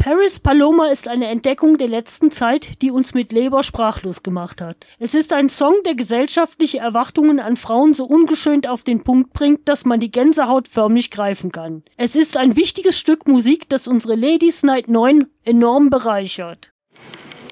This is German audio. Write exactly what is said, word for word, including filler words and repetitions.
Paris Paloma ist eine Entdeckung der letzten Zeit, die uns mit Labour sprachlos gemacht hat. Es ist ein Song, der gesellschaftliche Erwartungen an Frauen so ungeschönt auf den Punkt bringt, dass man die Gänsehaut förmlich greifen kann. Es ist ein wichtiges Stück Musik, das unsere Ladies Night neun enorm bereichert.